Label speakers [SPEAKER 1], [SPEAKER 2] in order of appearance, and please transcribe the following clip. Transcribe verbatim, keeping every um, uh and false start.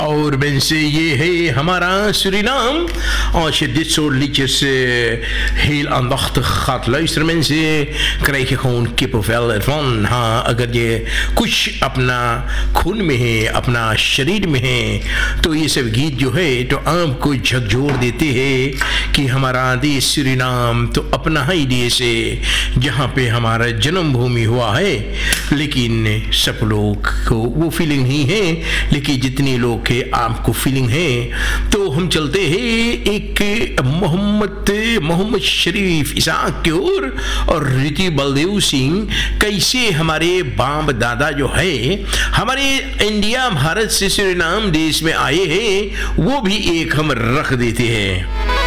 [SPEAKER 1] और mensen, je hey, Hamara Suriname. Als je dit soort liedjes uh, heel aandachtig gaat luisteren, mensen, krijg je gewoon kippenvel ervan. Ha, agar je kuch apna खून में है, अपना शरीर में है, तो ये सब गीत जो है तो आपको झकझोर देते हैं कि हमारा देश सूरीनाम तो अपना ही देश है जहाँ पे हमारा जन्मभूमि हुआ है। लेकिन सब लोग को वो फीलिंग नहीं है, लेकिन जितने लोग के आपको फीलिंग है। तो हम चलते हैं एक मोहम्मद मोहम्मद शरीफ इसाक की ओर और रीति बलदेव सिंह कैसे हमारे बाप दादा जो है हमारे इंडिया भारत से सूरीनाम देश में आए हैं, वो भी एक हम रख देते हैं।